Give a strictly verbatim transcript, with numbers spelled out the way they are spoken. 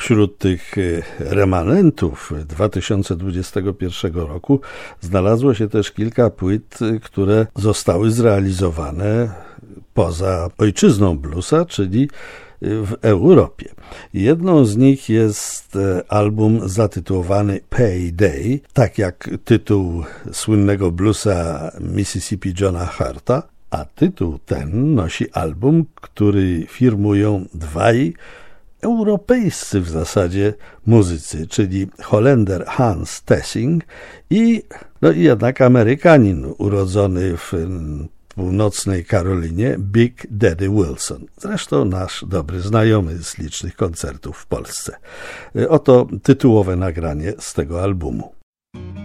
Wśród tych remanentów dwa tysiące dwudziestego pierwszego roku znalazło się też kilka płyt, które zostały zrealizowane poza ojczyzną bluesa, czyli w Europie. Jedną z nich jest album zatytułowany Payday, tak jak tytuł słynnego bluesa Mississippi Johna Harta, a tytuł ten nosi album, który firmują dwaj europejscy w zasadzie muzycy, czyli Holender Hans Theessing i, no i jednak Amerykanin urodzony w północnej Karolinie, Big Daddy Wilson. Zresztą nasz dobry znajomy z licznych koncertów w Polsce. Oto tytułowe nagranie z tego albumu.